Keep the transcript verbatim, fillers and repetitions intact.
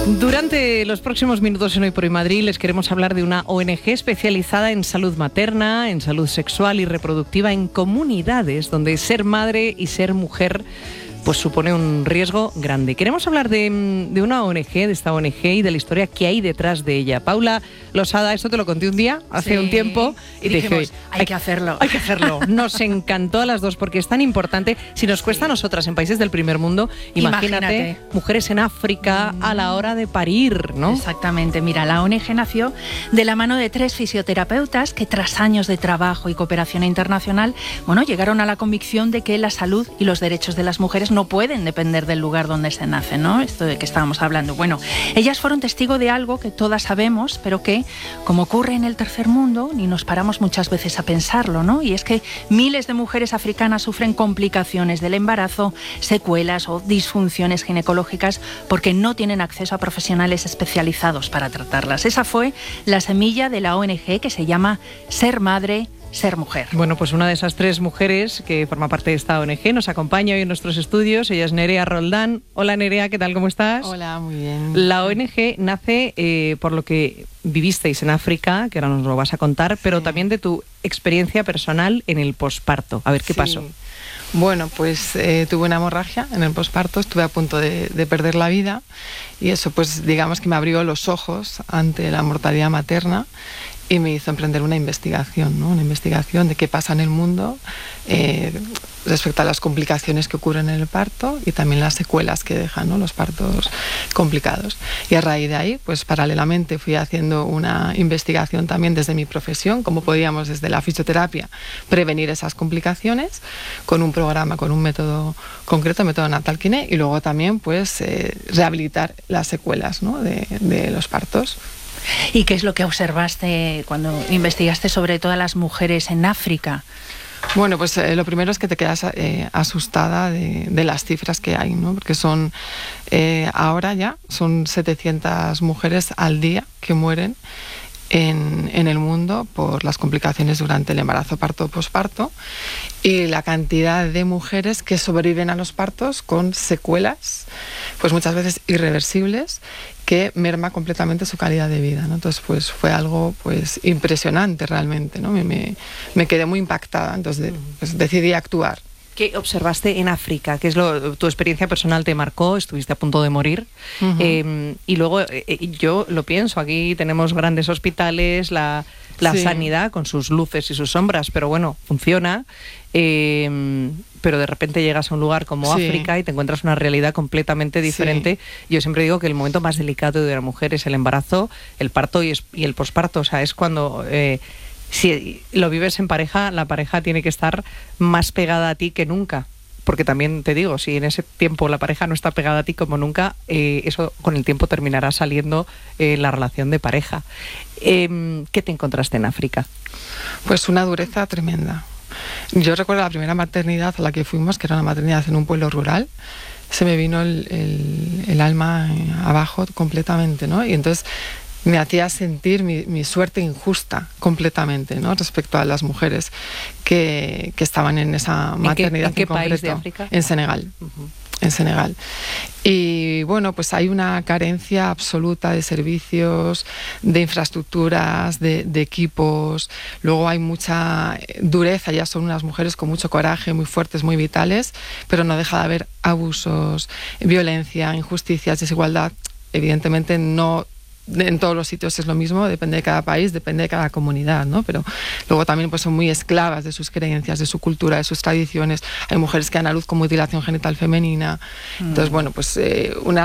Durante los próximos minutos en Hoy por Hoy Madrid les queremos hablar de una O N G especializada en salud materna, en salud sexual y reproductiva en comunidades donde ser madre y ser mujer pues supone un riesgo grande. Queremos hablar de, de una O N G, de esta O N G y de la historia que hay detrás de ella. Paula Losada, esto te lo conté un día, hace sí, un tiempo, y, y dijimos, te dije, hay, hay que hacerlo. Hay que hacerlo. Nos encantó a las dos porque es tan importante. Si nos cuesta sí. a nosotras en países del primer mundo, imagínate, imagínate. mujeres en África mm. a la hora de parir, ¿no? Exactamente. Mira, la O N G nació de la mano de tres fisioterapeutas que tras años de trabajo y cooperación internacional, bueno, llegaron a la convicción de que la salud y los derechos de las mujeres no pueden depender del lugar donde se nace, ¿no? Esto de que estábamos hablando. Bueno, ellas fueron testigo de algo que todas sabemos, pero que, como ocurre en el tercer mundo, ni nos paramos muchas veces a pensarlo, ¿no? Y es que miles de mujeres africanas sufren complicaciones del embarazo, secuelas o disfunciones ginecológicas porque no tienen acceso a profesionales especializados para tratarlas. Esa fue la semilla de la O N G que se llama Ser Madre, Ser Mujer. Bueno, pues una de esas tres mujeres que forma parte de esta O N G nos acompaña hoy en nuestros estudios. Ella es Nerea Roldán. Hola Nerea, ¿qué tal? ¿Cómo estás? Hola, muy bien. La O N G nace eh, por lo que vivisteis en África, que ahora nos lo vas a contar, pero sí. también de tu experiencia personal en el posparto. A ver, ¿qué sí. pasó? Bueno, pues eh, tuve una hemorragia en el posparto, estuve a punto de, de perder la vida y eso pues digamos que me abrió los ojos ante la mortalidad materna y me hizo emprender una investigación, ¿no? Una investigación de qué pasa en el mundo eh, respecto a las complicaciones que ocurren en el parto y también las secuelas que dejan, ¿no? Los partos complicados. Y a raíz de ahí, pues paralelamente fui haciendo una investigación también desde mi profesión, cómo podíamos desde la fisioterapia prevenir esas complicaciones con un programa, con un método concreto, método natal kiné, y luego también pues eh, rehabilitar las secuelas, ¿no? de, de los partos. ¿Y qué es lo que observaste cuando investigaste sobre todas las mujeres en África? Bueno, pues eh, lo primero es que te quedas eh, asustada de, de las cifras que hay, ¿no? Porque son, eh, ahora ya, son setecientas mujeres al día que mueren en, en el mundo por las complicaciones durante el embarazo, parto o posparto, y la cantidad de mujeres que sobreviven a los partos con secuelas, pues muchas veces irreversibles, que merma completamente su calidad de vida, ¿no? Entonces, pues fue algo pues impresionante realmente, ¿no? Me, me, me quedé muy impactada, entonces de, pues, decidí actuar. ¿Qué observaste en África? ¿Qué es lo, tu experiencia personal te marcó? Estuviste a punto de morir. Uh-huh. eh, y luego, eh, yo lo pienso, aquí tenemos grandes hospitales, la, la sí. sanidad con sus luces y sus sombras, pero bueno, funciona. Eh, pero de repente llegas a un lugar como sí. África y te encuentras una realidad completamente diferente. Sí. Yo siempre digo que el momento más delicado de la mujer es el embarazo, el parto y, es, y el posparto. O sea, es cuando... Eh, si lo vives en pareja, la pareja tiene que estar más pegada a ti que nunca. Porque también te digo, si en ese tiempo la pareja no está pegada a ti como nunca, eh, eso con el tiempo terminará saliendo en eh, la relación de pareja. Eh, ¿Qué te encontraste en África? Pues una dureza tremenda. Yo recuerdo la primera maternidad a la que fuimos, que era una maternidad en un pueblo rural. Se me vino el, el, el alma abajo completamente, ¿no? Y entonces me hacía sentir mi, mi suerte injusta completamente, ¿no? Respecto a las mujeres que, que estaban en esa maternidad. ¿En qué, en qué en país de África? En Senegal. Uh-huh. En Senegal. Y bueno, pues hay una carencia absoluta de servicios, de infraestructuras, de, de equipos. Luego hay mucha dureza, ya son unas mujeres con mucho coraje, muy fuertes, muy vitales, pero no deja de haber abusos, violencia, injusticias, desigualdad. Evidentemente no en todos los sitios es lo mismo, depende de cada país, depende de cada comunidad, ¿no? Pero luego también pues son muy esclavas de sus creencias, de su cultura, de sus tradiciones. Hay mujeres que dan a luz con mutilación genital femenina. Mm. Entonces, bueno, pues eh, una